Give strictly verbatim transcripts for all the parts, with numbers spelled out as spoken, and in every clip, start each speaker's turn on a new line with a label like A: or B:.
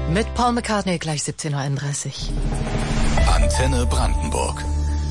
A: Mit Paul McCartney gleich siebzehn Uhr einunddreißig.
B: Antenne Brandenburg.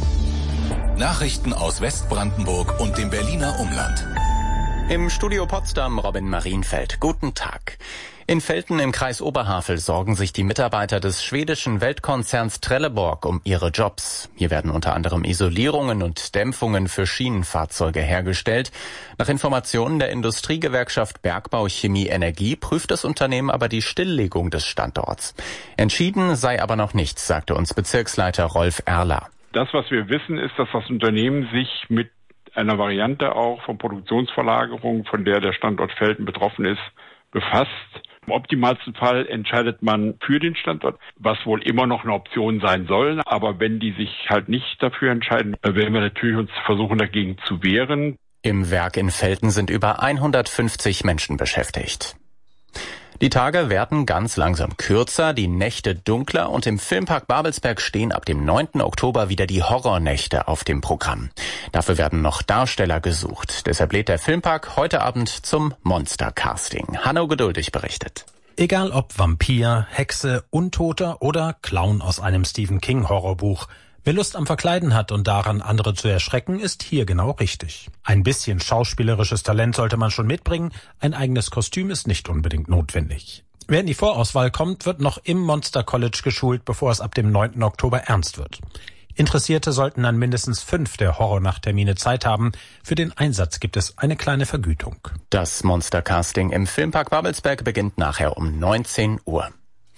B: Nachrichten aus Westbrandenburg und dem Berliner Umland.
C: Im Studio Potsdam Robin Marienfeld. Guten Tag. In Velten im Kreis Oberhavel sorgen sich die Mitarbeiter des schwedischen Weltkonzerns Trelleborg um ihre Jobs. Hier werden unter anderem Isolierungen und Dämpfungen für Schienenfahrzeuge hergestellt. Nach Informationen der Industriegewerkschaft Bergbau, Chemie, Energie prüft das Unternehmen aber die Stilllegung des Standorts. Entschieden sei aber noch nichts, sagte uns Bezirksleiter Rolf Erler.
D: Das, was wir wissen, ist, dass das Unternehmen sich mit einer Variante auch von Produktionsverlagerung, von der der Standort Velten betroffen ist, befasst. Im optimalsten Fall entscheidet man für den Standort, was wohl immer noch eine Option sein soll. Aber wenn die sich halt nicht dafür entscheiden, werden wir natürlich uns versuchen, dagegen zu wehren.
C: Im Werk in Velten sind über hundertfünfzig Menschen beschäftigt. Die Tage werden ganz langsam kürzer, die Nächte dunkler und im Filmpark Babelsberg stehen ab dem neunten Oktober wieder die Horrornächte auf dem Programm. Dafür werden noch Darsteller gesucht. Deshalb lädt der Filmpark heute Abend zum Monster-Casting. Hanno Geduldig berichtet.
E: Egal ob Vampir, Hexe, Untoter oder Clown aus einem Stephen King-Horrorbuch. Wer Lust am Verkleiden hat und daran, andere zu erschrecken, ist hier genau richtig. Ein bisschen schauspielerisches Talent sollte man schon mitbringen, ein eigenes Kostüm ist nicht unbedingt notwendig. Wer in die Vorauswahl kommt, wird noch im Monster College geschult, bevor es ab dem neunten Oktober ernst wird. Interessierte sollten an mindestens fünf der Horrornachttermine Zeit haben. Für den Einsatz gibt es eine kleine Vergütung.
C: Das Monster-Casting im Filmpark Babelsberg beginnt nachher um neunzehn Uhr.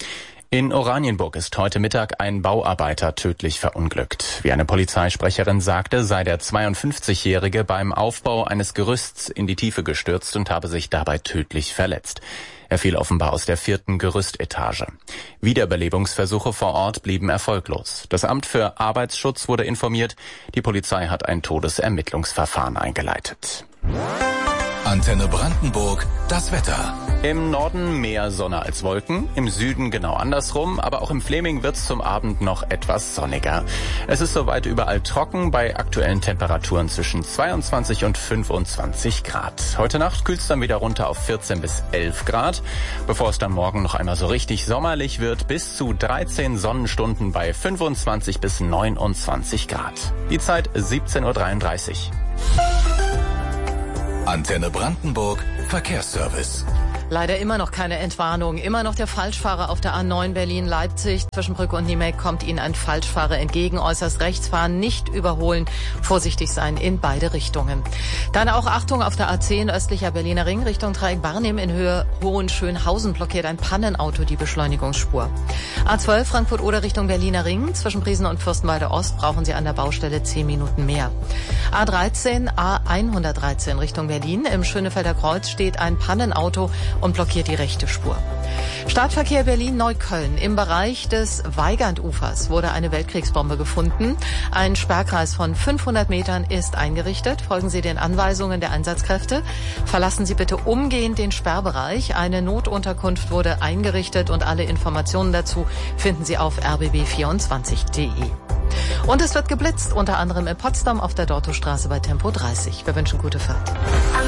C: In Oranienburg ist heute Mittag ein Bauarbeiter tödlich verunglückt. Wie eine Polizeisprecherin sagte, sei der zweiundfünfzigjährige beim Aufbau eines Gerüsts in die Tiefe gestürzt und habe sich dabei tödlich verletzt. Er fiel offenbar aus der vierten Gerüstetage. Wiederbelebungsversuche vor Ort blieben erfolglos. Das Amt für Arbeitsschutz wurde informiert. Die Polizei hat ein Todesermittlungsverfahren eingeleitet.
B: Antenne Brandenburg, das Wetter.
C: Im Norden mehr Sonne als Wolken, im Süden genau andersrum, aber auch im Fläming wird's zum Abend noch etwas sonniger. Es ist soweit überall trocken, bei aktuellen Temperaturen zwischen zweiundzwanzig und fünfundzwanzig Grad. Heute Nacht kühlt's dann wieder runter auf vierzehn bis elf Grad, bevor es dann morgen noch einmal so richtig sommerlich wird, bis zu dreizehn Sonnenstunden bei fünfundzwanzig bis neunundzwanzig Grad. Die Zeit siebzehn Uhr dreiunddreißig.
B: Antenne Brandenburg, Verkehrsservice.
A: Leider immer noch keine Entwarnung. Immer noch der Falschfahrer auf der A neun Berlin-Leipzig. Zwischen Brücke und Niemek kommt Ihnen ein Falschfahrer entgegen. Äußerst rechts fahren, nicht überholen. Vorsichtig sein in beide Richtungen. Dann auch Achtung auf der A zehn östlicher Berliner Ring Richtung Dreieck Barnim in Höhe Hohenschönhausen blockiert ein Pannenauto die Beschleunigungsspur. A zwölf Frankfurt-Oder Richtung Berliner Ring. Zwischen Priesen und Fürstenwalde Ost brauchen Sie an der Baustelle zehn Minuten mehr. A dreizehn, A hundertdreizehn Richtung Berlin. Im Schönefelder Kreuz steht ein Pannenauto und blockiert die rechte Spur. Stadtverkehr Berlin-Neukölln. Im Bereich des Weigandufers wurde eine Weltkriegsbombe gefunden. Ein Sperrkreis von fünfhundert Metern ist eingerichtet. Folgen Sie den Anweisungen der Einsatzkräfte. Verlassen Sie bitte umgehend den Sperrbereich. Eine Notunterkunft wurde eingerichtet und alle Informationen dazu finden Sie auf r b b vierundzwanzig punkt d e. Und es wird geblitzt, unter anderem in Potsdam auf der Dortostraße bei Tempo dreißig. Wir wünschen gute Fahrt.